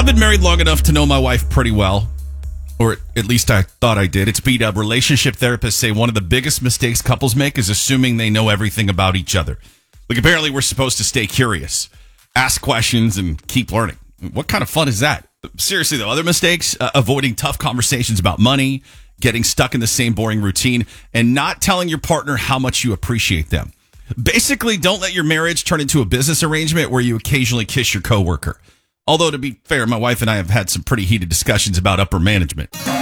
been married long enough to know my wife pretty well, or at least I thought I did. It's B-Dub. Relationship therapists say one of the biggest mistakes couples make is assuming they know everything about each other. Like, apparently we're supposed to stay curious, ask questions, and keep learning. What kind of fun is that? Seriously, though, other mistakes, avoiding tough conversations about money, getting stuck in the same boring routine, and not telling your partner how much you appreciate them. Basically, don't let your marriage turn into a business arrangement where you occasionally kiss your coworker. Although, to be fair, my wife and I have had some pretty heated discussions about upper management.